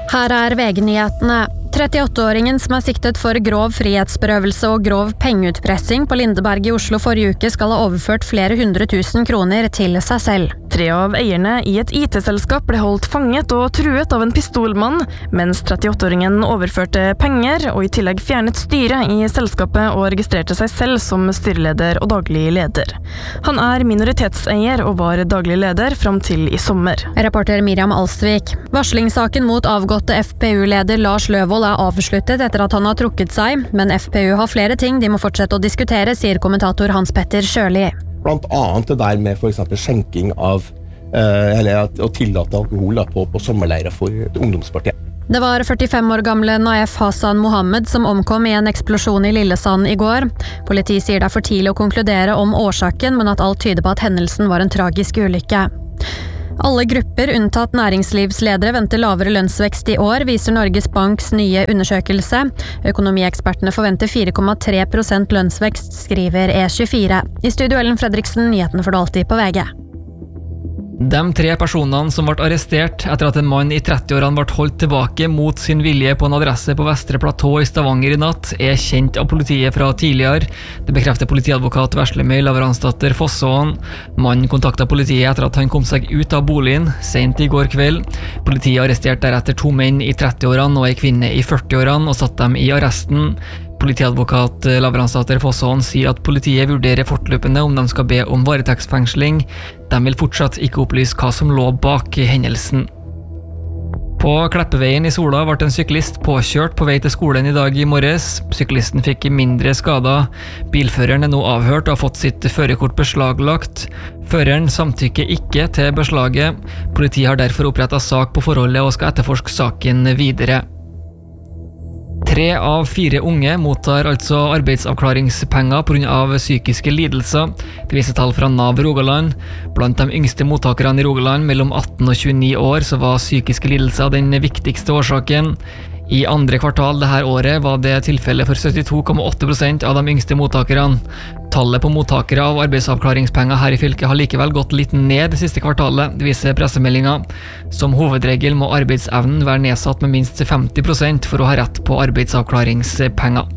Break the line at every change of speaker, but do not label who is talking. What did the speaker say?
Her VG-nyhetene. 38-åringen som siktet for grov frihetsberøvelse og grov pengeutpressing på Lindeberg i Oslo forrige uke skal ha overført flere 100 000 kroner til seg selv.
3 av eierne i et IT-selskap ble holdt fanget og truet av en pistolmann, mens 38-åringen overførte penger og i tillegg fjernet styret i selskapet og registrerte seg selv som styreleder og daglig leder. Han minoritetseier og var daglig leder fram til i sommer.
Reporter Miriam Alstvik. Varslingssaken mot avgåtte FPU-leder Lars Løvold avsluttet etter at han har trukket seg, men FPU har flere ting de må fortsette å diskutere, sier kommentator Hans Petter Sjøli.
Blant annet det der med for eksempel skjenking av, eller å tillate alkohol på sommerleirer for ungdomspartiet.
Det var 45 år gamle Naef Hassan Mohammed som omkom i en eksplosjon i Lillesand i går. Politiet sier det for tidlig å konkludere om årsaken, men at alt tyder på at hendelsen var en tragisk ulykke. Alle grupper unntatt næringslivsledere venter lavere lønnsvekst i år, viser Norges Banks nye undersøkelse. Økonomiekspertene forventer 4,3% lønnsvekst, skriver E24. I studio Ellen Fredriksen, nyhetene får du alltid på VG.
De 3 personene som ble arrestert etter at en mann i 30-årene ble holdt tilbake mot sin vilje på en adresse på Vestre Platå i Stavanger i natt, kjent av politiet fra tidligere. Det bekrefter politiadvokat Veslemøy Lavransdatter Fossåen. Mannen kontaktet politiet etter at han kom seg ut av boligen sent i går kveld. Politiet arresterte deretter 2 menn i 30-årene og en kvinne i 40-årene og satte dem i arresten. Politiadvokat Lavransdatter Fossåen sier at politiet vurderer fortløpende om de skal be om varetektsfengsling. De vil fortsatt ikke opplyse hva som lå bak hendelsen. På Kleppeveien i Sola ble en syklist påkjørt på vei til skolen i dag i morges. Syklisten fikk mindre skader. Bilføreren nå avhørt og har fått sitt førerkort beslaglagt. Føreren samtykker ikke til beslaget. Politiet har derfor opprettet sak på forholdet og skal etterforske saken videre. 3 av 4 unge mottar altså arbeidsavklaringspenger på grunn av psykiske lidelser. Det viser tall fra Nav Rogaland. Blant de yngste mottakerne i Rogaland mellom 18 og 29 år så var psykiske lidelser den viktigste årsaken. I andre kvartal dette året var det tilfellet for 72,8% av de yngste mottakerne. Tallet på mottakere av arbeidsavklaringspenger her i fylket har likevel gått litt ned det siste kvartalet, det viser pressemeldinga. Som hovedregel må arbeidsevnen være nedsatt med minst 50% for å ha rett på arbeidsavklaringspenger.